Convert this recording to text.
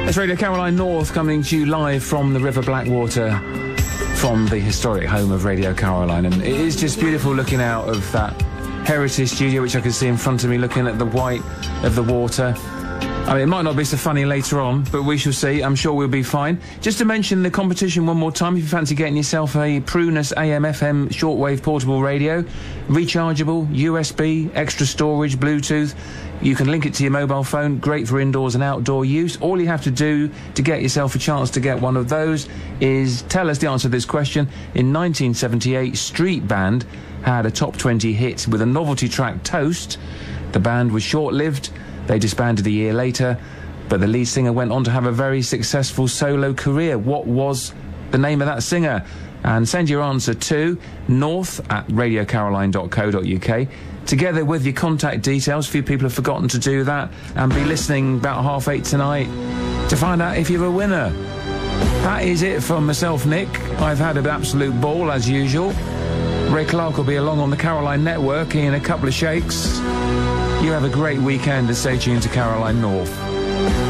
It's Radio Caroline North coming to you live from the River Blackwater, from the historic home of Radio Caroline. And it is just beautiful looking out of that heritage studio, which I can see in front of me, looking at the white of the water. I mean, it might not be so funny later on, but we shall see. I'm sure we'll be fine. Just to mention the competition one more time, if you fancy getting yourself a Prunus AM/FM shortwave portable radio, rechargeable, USB, extra storage, Bluetooth, you can link it to your mobile phone, great for indoors and outdoor use. All you have to do to get yourself a chance to get one of those is tell us the answer to this question. In 1978, Street Band had a top 20 hit with a novelty track, Toast. The band was short-lived. They disbanded a year later, but the lead singer went on to have a very successful solo career. What was the name of that singer? And send your answer to north@radiocaroline.co.uk, together with your contact details. A few people have forgotten to do that, and be listening about 8:30 tonight to find out if you're a winner. That is it from myself, Nick. I've had an absolute ball, as usual. Ray Clark will be along on the Caroline Network in a couple of shakes. You have a great weekend and stay tuned to Caroline North.